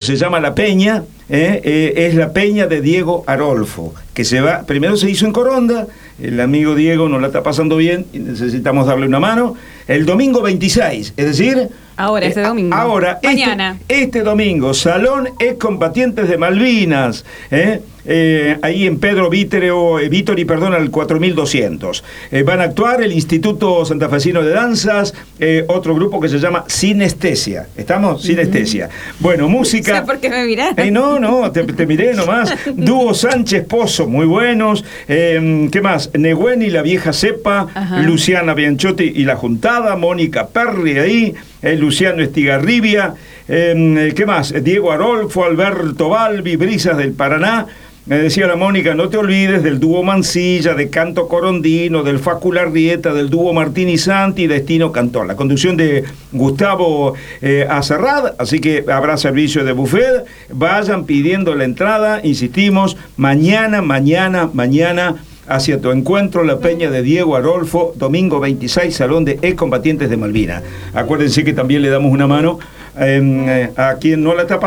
se llama La Peña, es la Peña de Diego Arolfo, que se va, primero se hizo en Coronda, el amigo Diego no la está pasando bien y necesitamos darle una mano, el domingo 26, es decir... Ahora, este domingo. Ahora, mañana. Este domingo, Salón Excombatientes de Malvinas, ahí en Pedro Vítori, al 4200. Van a actuar el Instituto Santafesino de Danzas, otro grupo que se llama Sinestesia. ¿Estamos? Sinestesia. Bueno, música... No sé por qué me miraste. No, te miré nomás. Dúo Sánchez Pozo, muy buenos. ¿Qué más? Neguen y la Vieja Cepa, ajá. Luciana Bianchotti y La Juntada, Mónica Perri ahí, Luciano Estigarribia, ¿qué más? Diego Arolfo, Alberto Balbi, Brisas del Paraná. Me decía la Mónica, no te olvides del dúo Mansilla, de Canto Corondino, del Facu Larrieta, del dúo Martín y Santi y Destino Cantón. La conducción de Gustavo Acerrad, así que habrá servicio de buffet. Vayan pidiendo la entrada, insistimos, mañana, hacia tu encuentro, la Peña de Diego Arolfo, domingo 26, Salón de Excombatientes de Malvinas. Acuérdense que también le damos una mano a quien no la está pasando.